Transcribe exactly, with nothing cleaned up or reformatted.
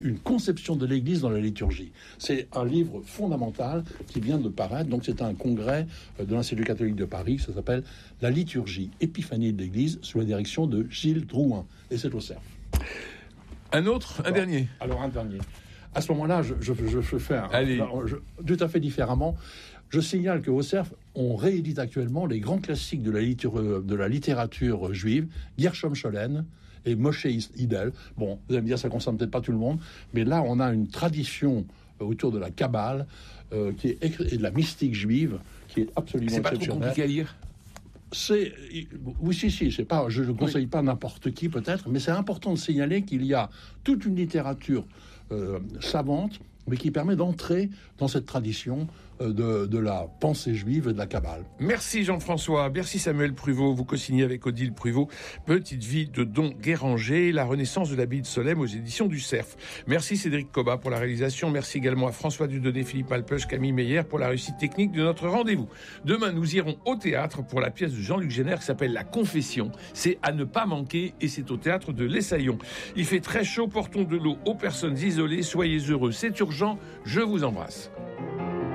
Une conception de l'Église dans la liturgie. C'est un livre fondamental qui vient de paraître. Donc c'est un congrès de l'Institut catholique de Paris. Ça s'appelle « La liturgie épiphanie de l'Église » sous la direction de Gilles Drouin. Et c'est au Cerf. Un autre, un Alors, dernier. Alors un dernier. À ce moment-là, je, je, je, je fais un, Allez. je, tout à fait différemment. Je signale qu'au Cerf, on réédite actuellement les grands classiques de la, litur- de la littérature juive, Gershom Scholem et Moshe Hidel. Bon, vous allez me dire, ça ne concerne peut-être pas tout le monde, mais là, on a une tradition autour de la Kabbale euh, qui est écrit- et de la mystique juive qui est absolument C'est pas trop exceptionnelle. compliqué à lire. C'est oui, si, si, c'est pas. Je ne conseille oui. pas n'importe qui peut-être, mais c'est important de signaler qu'il y a toute une littérature euh, savante, mais qui permet d'entrer dans cette tradition euh, de, de la pensée juive et de la Kabbale. Merci Jean-François, merci Samuel Pruvot. Vous co-signez avec Odile Pruvot Petite vie de Don Guéranger, la renaissance de l'abbaye de Solesmes aux éditions du Cerf. Merci Cédric Cobat pour la réalisation. Merci également à François Dudonné, Philippe Alpeuch, Camille Meyer pour la réussite technique de notre rendez-vous. Demain, nous irons au théâtre pour la pièce de Jean-Luc Génère qui s'appelle La Confession. C'est à ne pas manquer et c'est au théâtre de l'Essaillon. Il fait très chaud, portons de l'eau aux personnes isolées. Soyez heureux, c'est urgent. Je vous embrasse.